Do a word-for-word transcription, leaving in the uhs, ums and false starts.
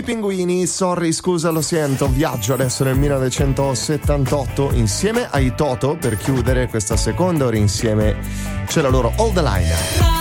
Pinguini, sorry, scusa, lo sento. Viaggio adesso nel millenovecentosettantotto insieme ai Toto per chiudere questa seconda ora insieme. C'è la loro All the Line.